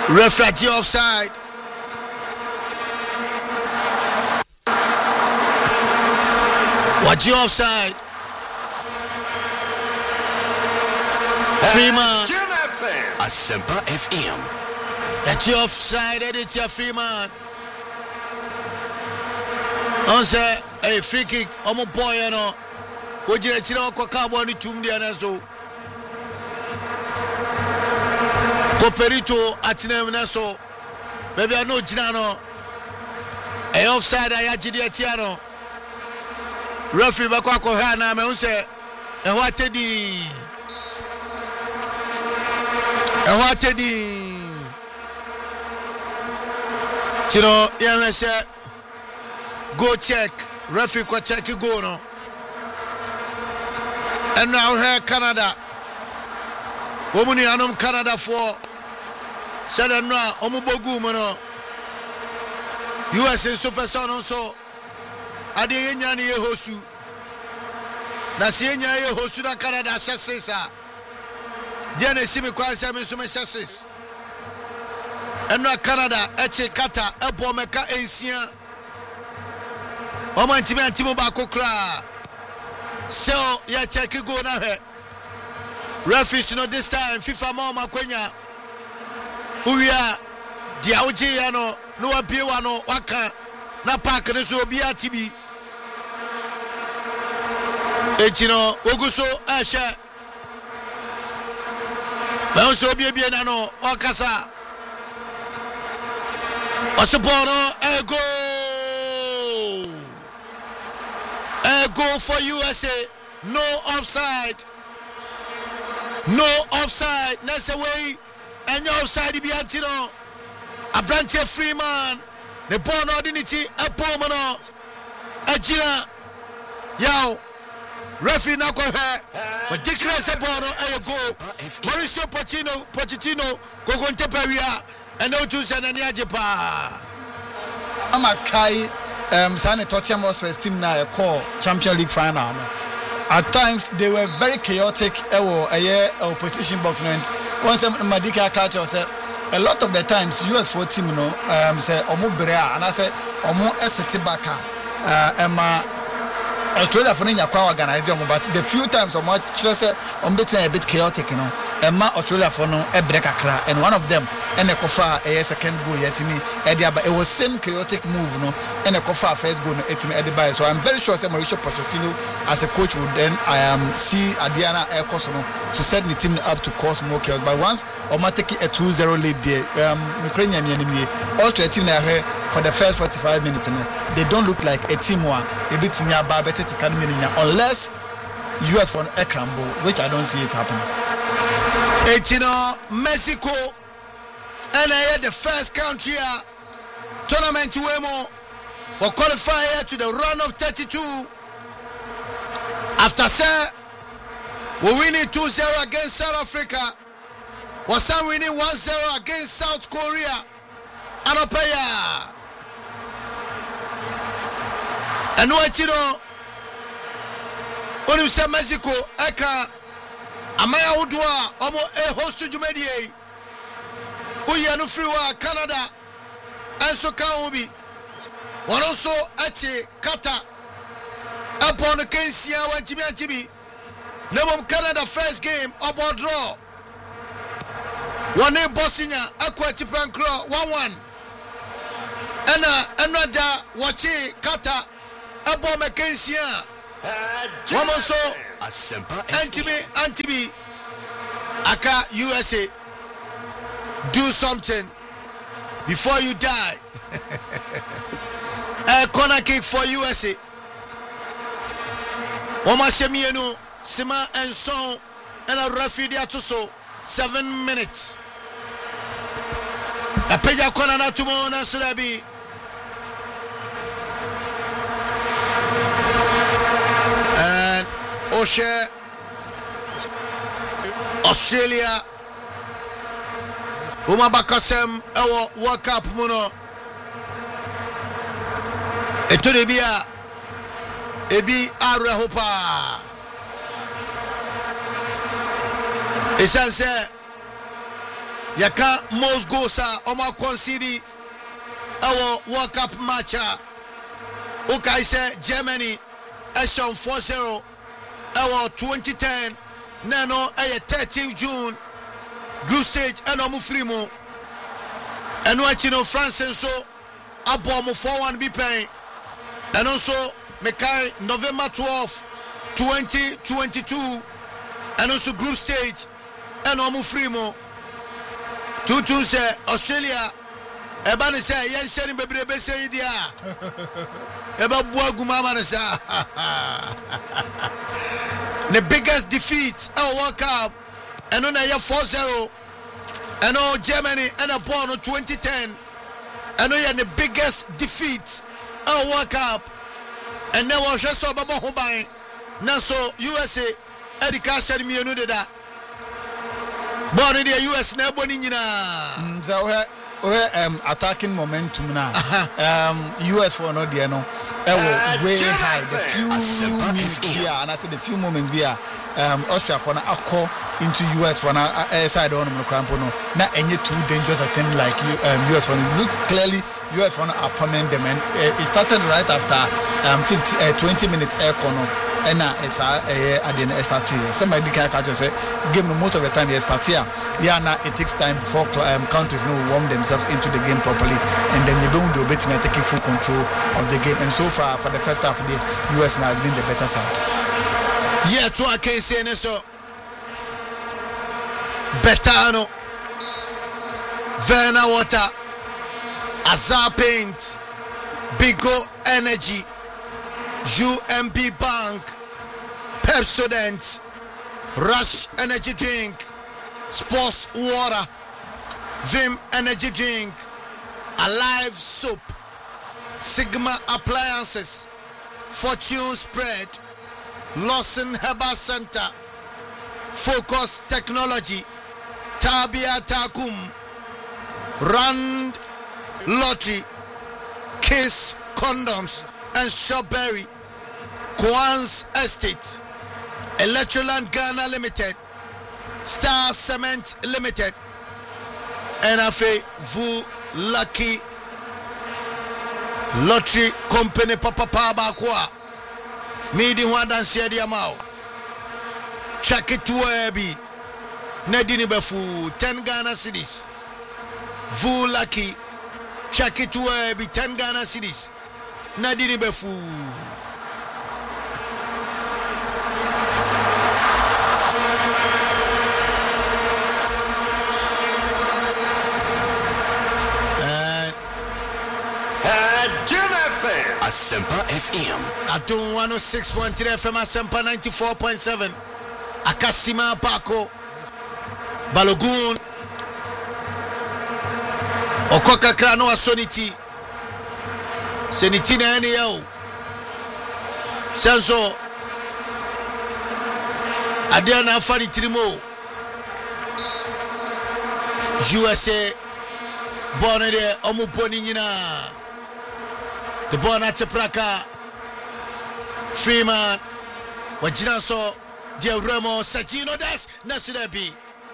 Refugee offside. What you offside? Freeman. Asempa FM. That you offside, it's your Freeman. On say a free kick, omo boy, you know. Would you let you know Kwakabo ni tumdi anazo? Koperito atinem naso. Baby, I know Jinano. A offside, I actually atiano. Referee Bakwako Hana, me unse. And what Teddy? And what Teddy? You know, yeah, say, go check. Referee go check you go no. And now here Canada. Womuni anum Canada for. Said no, omubogu mono. US super son also. Ade yenya ni yehosu. Na si yenya yehosu na Canada sesesa. Dia na simi kwa se me so me ses. Eno Canada eche kata ebo meka ensia. Omo ntimi antimo ba kokra. So ya check go na he. Referees no this time FIFA mama kwenya. Uya dia oji ya no no abiewa no waka na park ne so obi atibi. Echino oguso asha. Na so obi ebie na no okasa. Osuporo a goal for USA. No offside. No offside. That's away. And your offside be antino. A branch of Freeman. The ball ordinity a pomano. A Gina. Yow. Referee na kwa he. But declare a ball a goal. Mauricio Pochettino. Kogonte Peria. And no to Sanania Japa. Amakai Sane Tottenham Hotspur team now a call Champions League final. At times they were very chaotic opposition box and once Madika catch us a lot of the times US4 team say omo brea and I say omo eseti baka Australia for Ninya kwa organize them but the few times omo say a bit chaotic Emma Australia for no a break akra and one of them and a kofa a second goal yet me but it was same chaotic move and a kofa first goal at so I'm very sure Mauricio Pochettino as a coach would then see Adriana Air Cosono to set the team up to cause more chaos but once Oma take a 2-0 lead there Ukrainian enemy Australia team there for the first 45 minutes they don't look like a team one a bit better to can unless US for a crumble which I don't see it happening. Mexico and I had the first country tournament to Wemo or qualify to the run of 32 after say we winning 2-0 against South Africa was some winning 1-0 against South Korea and Opaya and what when you say Mexico eka Amaya Udwa, Omo a host to Jumedie. Uya no free wa Canada. And so can be. One also at Kata. Upon the case here, when Tibi. Never Canada first game about draw. One name Bosnia, Aquati Pancro, 1-1. And another watching Kata. Upon the case here. One also. Antibi, Aka USA, do something before you die. A corner kick for USA. Oma Shemienu, Sima and Son, and a referee to so 7 minutes. A peja corner na tomorrow na Sulabi. And Oshe. Australia Bakasem ewo World Cup muno etodebia ebi arehopa esanse Yaka most goals Oma concede our World Cup match. Okay, say Germany Eshon 4-0 our 2010 Nano 13th June group stage and Omufrimo and watching France and so Abom 4-1 be paying and also Mekai November 12 2022 and also group stage and Omufrimo 2-2 say Australia Ebani say yen sharing bebrebe say dia Eba bua gumama sa the biggest defeat our World Cup and on a 4-0 and all Germany and a born 2010 and on the biggest defeat our World Cup and then was just so baba hobai now so USA education me no da born in the US na boni nyina attacking momentum now. US for no dear no. Way high. The few minutes here, and I said the few moments here. Austria for a call into US for a side on the crampono. Not any too dangerous attempt like US for. Look clearly, US for a permanent demand. It started right after 20 minutes air corner. And it's at the start here. Somebody can say game most of the time they start here. Yeah, now it takes time before countries warm themselves into the game properly, and then you don't do better taking full control of the game. And so far, for the first half of the US now has been the better side. Yeah, to I can say so. Betano, Verna Water, Azar Paint, Bigo Energy, UMB Bank, Pepsodent, Rush Energy Drink, Sports Water, Vim Energy Drink, Alive Soap, Sigma Appliances, Fortune Spread, Lawson Herbal Center, Focus Technology, Tabia Takum, Rand Lottery, Kiss Condoms and Strawberry, Kwan's Estate, Electroland Ghana Limited, Star Cement Limited, NFA Vu Lucky Lottery Company Papa Bakwa. Meeting one and share the amount. Check it to Ebi. Nedini Befu 10 Ghana cedis. Vu Lucky. Check it to Ebi 10 Ghana cedis. Nedini Befu. Asempa FM. Adun 106.3 FM, Asempa 94.7. Akasima Bako. Balogun. Okoka Krano Asoniti. Seniti na ene yao. Senso. Adiana Afani Trimo. USA. Born de Omuponi Nina. The ball at Praka Freeman Wajinaso Dia Remo Sagino Dest Nasudebi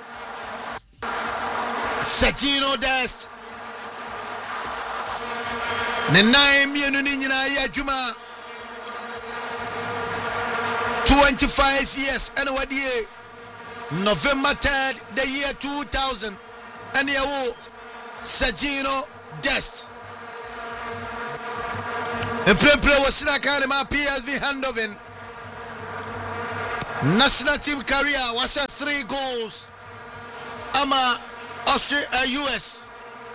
Sagino Dest Nenai Mianunina Yajuma 25 years and what year November 3rd the year 2000 and the Sagino Dest Pre was in a Karima PSV handover. National team career was at 3 goals. Ama Australia US.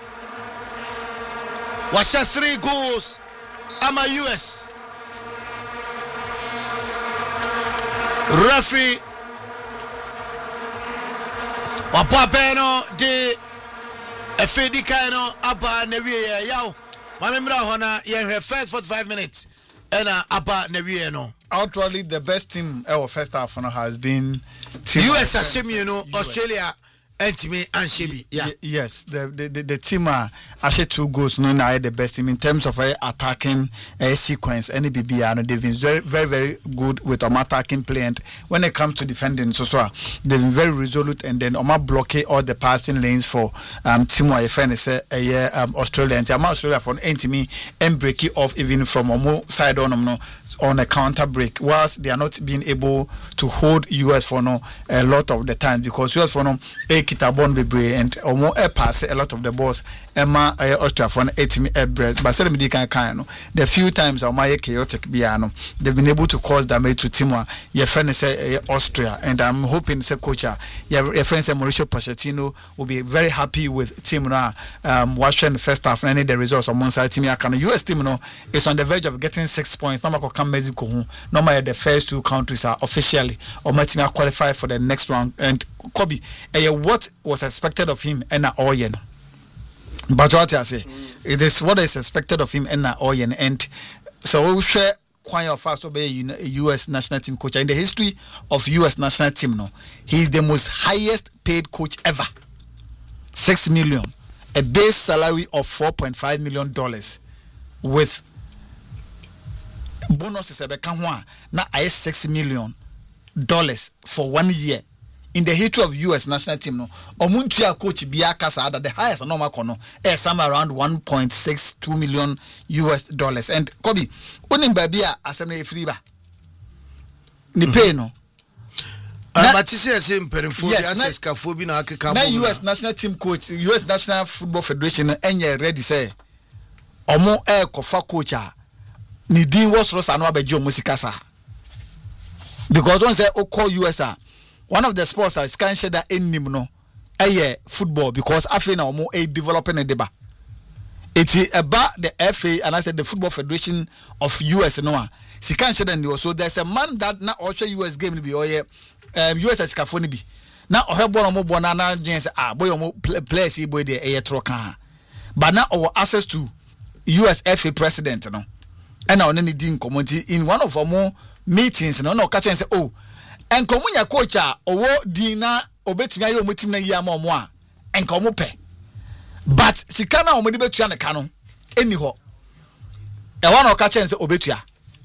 Was at 3 goals. Ama US. Referee Wapapeno de Efedikaino Abba Newie Yao. Mamemra hona ye first 45 minutes and Abba Newie no. Outwardly the best team our first half has been US Asim, Australia Entime and Shebi. Yeah. Yes, the team actually 2 goals. No, now the best team in terms of attacking sequence. Any BBR, they've been very, very, very good with attacking play. And when it comes to defending, they've been very resolute. And then blockade all the passing lanes for team Australia. And Australia for Entime and break it off even from side on a counter break, whilst they are not being able to hold US for a lot of the time, because US for Kitabon Bebre and pass a lot of the balls Emma Austria for 80 breath, but the few times chaotic biano they've been able to cause damage to Timor, your friend say Austria, and I'm hoping coach your friend Mauricio Pochettino will be very happy with Timor watching the first half and the results of Monsa Timia. US team is on the verge of getting 6 points. Mexico, normally the first 2 countries are officially or Matimia qualify for the next round. And Kobe, what was expected of him and Oyen. But what I say, it is what is expected of him and Oyen. And so we share quite of us obey US national team coach. In the history of US national team, he is the most highest paid coach ever. 6 million, a base salary of $4.5 million with bonuses na $6 million for 1 year. In the history of US national team, Omuntia coach Biakasa that the highest normal kono is somewhere around $1.62 million. And Kobe, unim babia assembly freeba. Ni pay no. Yes, US national team coach, US National Football Federation, enye ready say. Omo kofa coach ni din was Rosa no abejo musikasa. Because one say call USA. One of the sports is can share that in no football, because Africa now more developing a deba. It is about the FA and I said the Football Federation of US no. Si can share that. So there's a man that na watch US game be US as California be. Now ohe bono mo bona na say boy mo players e boy dey troka. But now our access to US FA president no. And now only din community in one of our more meetings no catch and say and komunya coach owo dina obetimi ayo mutim na yi ama omo a enka omo pe, but sika na omo de betua ne ka no eni ho e wa na catch and say obetua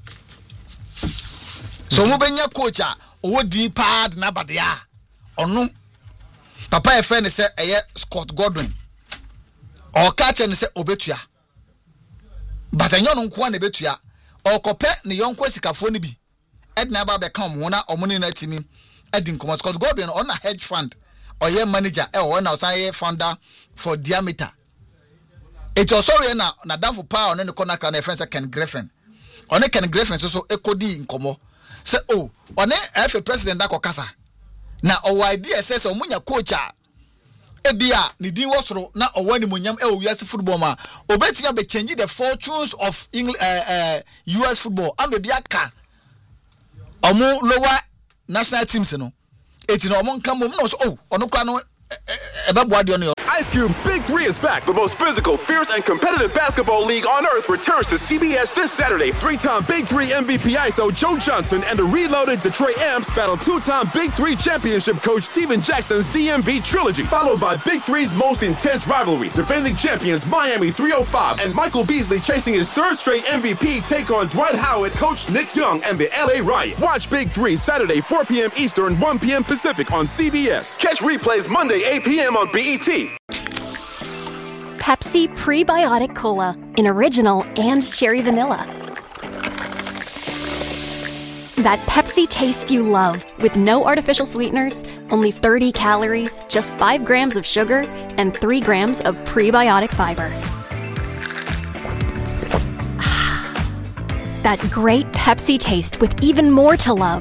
so mo benya coach owo di pad na badia onu papa e friend say Scott Godwin o catch and say obetua, but enyo no nko na betua o kope ne yonko sikafo ne bi Edna Baba come one or money na team Edin Commons Scott Godwin on a hedge fund or your manager or now say founder for Diameter. It's also na down for power on the corner can friends Ken Griffin. On a Ken Griffin so Ekodi in Como. Say on a president that kokasa. Na our idea says omunya coacha ebia ni din wasro na owani munyam US football ma obetima be change the fortunes of US football am be aka omo lower national teams no eti no omo nkan mo no so ono kwa no ebeboade ono. Ice Cube's Big 3 is back. The most physical, fierce, and competitive basketball league on earth returns to CBS this Saturday. 3-time Big 3 MVP ISO Joe Johnson and the reloaded Detroit Amps battle 2-time Big 3 championship coach Steven Jackson's DMV trilogy, followed by Big 3's most intense rivalry. Defending champions Miami 305 and Michael Beasley chasing his 3rd straight MVP take on Dwight Howard, coach Nick Young, and the LA Riot. Watch Big 3 Saturday 4 p.m. Eastern, 1 p.m. Pacific on CBS. Catch replays Monday 8 p.m. on BET. Pepsi Prebiotic Cola in original and cherry vanilla. That Pepsi taste you love with no artificial sweeteners, only 30 calories, just 5 grams of sugar, and 3 grams of prebiotic fiber. That great Pepsi taste with even more to love.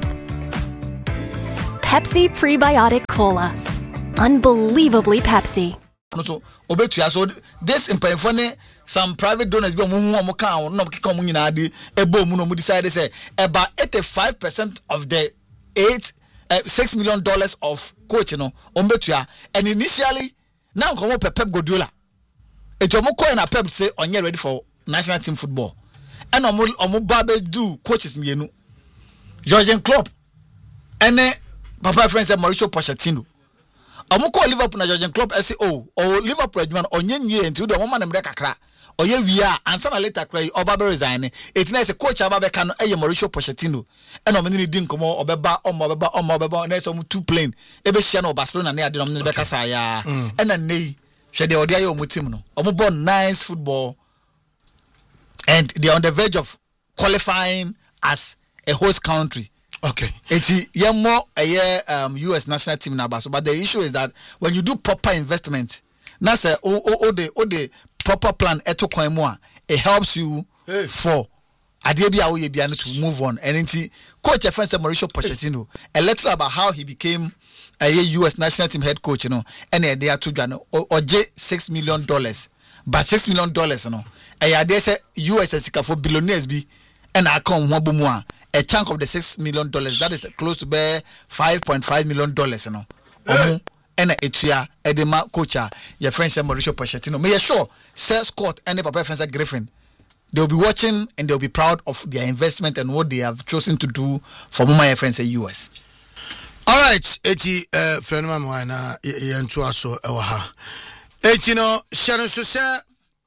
Pepsi Prebiotic Cola. Unbelievably Pepsi. So obetua so this in Penfone some private donors be omo kan no kika omo nyina de ebo mu no mu decide say about 85% of the $6 million of coach no obetua, and initially now come Pep Guardiola e to mo ko na Pep say onye ready for national team football, and omo ba be do coaches mienu Jurgen Klopp and papa friend say Mauricio Pochettino Omoko Liverpool na Jurgen Klopp say oh Liverpool adwuma no onye nwie nti do omoma na mre kakra oye wia ansa na later cry oba be resign it na say coach aba ka no eye Mauricio Pochettino e no meni di nkomo obeba na say two plane e be hia na Barcelona na ade no meni be kasa ya e na nei hwe de odi aye omo team no omo born nice football and they are on the verge of qualifying as a host country. Okay. It's more US national team now, but the issue is that when you do proper investment, that's the proper plan it helps you for to move on. And coach Mauricio Pochettino a little about how he became a US national team head coach, and they are to $6 million. But $6 million, you know, they say US for billionaires be and I come a chunk of the $6 million that is close to $5.5 million, you know. And it's Edema coach, your friend Mauricio Pochettino. May sure, Sir Scott and the Papa Fencer Griffin, they'll be watching and they'll be proud of their investment and what they have chosen to do for my friends in the US. All right, eti friend mama na yentu aso ewa. Eti no Sharon so say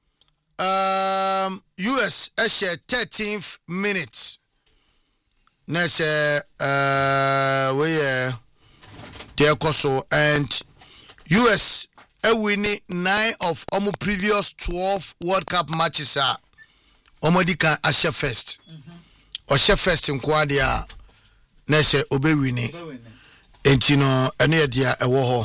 US share 13th minute. Na say we there koso and US winning 9 of almost previous 12 World Cup matches are omodika ashe first. O share first in kwadia na say obe winning. Enti no ene dia ewo ho.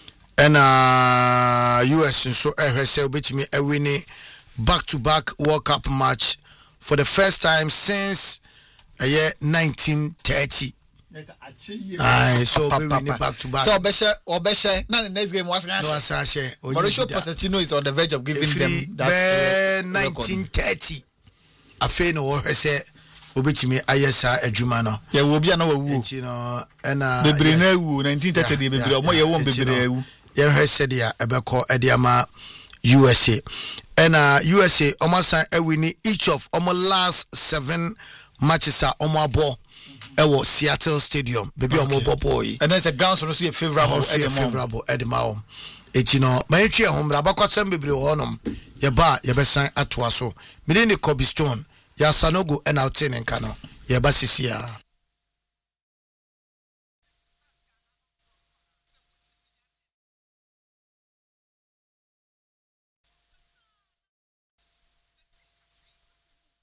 And US so herself between a winning back-to-back World Cup match for the first time since year 1930. So we winning back-to-back. So Obeshe, now the next game was Mauricio Pochettino is on the verge of giving them that 1930. Afe no wo say obetimi ayesa adwuma no. Yeah, we be na wu. Enti no na bebre na wu 1930 de bebre omo ye won bebre wu. Yeah, he said ya ebeko ediama USA. And USA almost winning each of almost last 7 matches are omo ball Seattle Stadium. Baby omo boy. And there's a ground so favorable at the mouth. It you know, my tree home Rabakwa bebre honum. Yeba yebesan atwa so. Midini Kobe Stone. Ya Sanogo and outin and Kano. Yeba sisia.